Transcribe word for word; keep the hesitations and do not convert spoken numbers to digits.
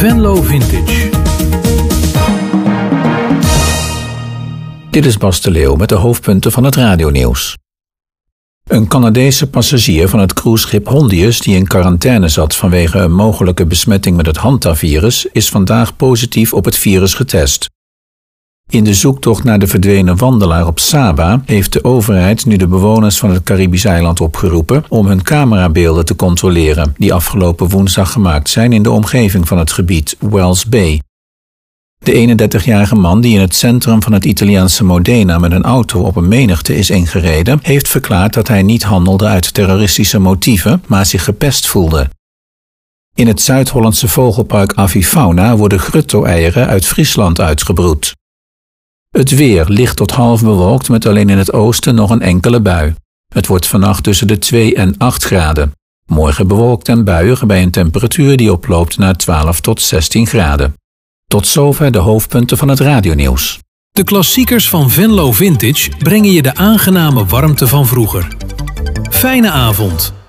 Venlo Vintage. Dit is Bas de Leeuw met de hoofdpunten van het radionieuws. Een Canadese passagier van het cruiseschip Hondius die in quarantaine zat vanwege een mogelijke besmetting met het hantavirus is vandaag positief op het virus getest. In de zoektocht naar de verdwenen wandelaar op Saba heeft de overheid nu de bewoners van het Caribisch eiland opgeroepen om hun camerabeelden te controleren, die afgelopen woensdag gemaakt zijn in de omgeving van het gebied Wells Bay. De eenendertigjarige man die in het centrum van het Italiaanse Modena met een auto op een menigte is ingereden, heeft verklaard dat hij niet handelde uit terroristische motieven, maar zich gepest voelde. In het Zuid-Hollandse vogelpark Avifauna worden grutto-eieren uit Friesland uitgebroed. Het weer licht tot half bewolkt met alleen in het oosten nog een enkele bui. Het wordt vannacht tussen de twee en acht graden. Morgen bewolkt en buiig bij een temperatuur die oploopt naar twaalf tot zestien graden. Tot zover de hoofdpunten van het radionieuws. De klassiekers van Venlo Vintage brengen je de aangename warmte van vroeger. Fijne avond.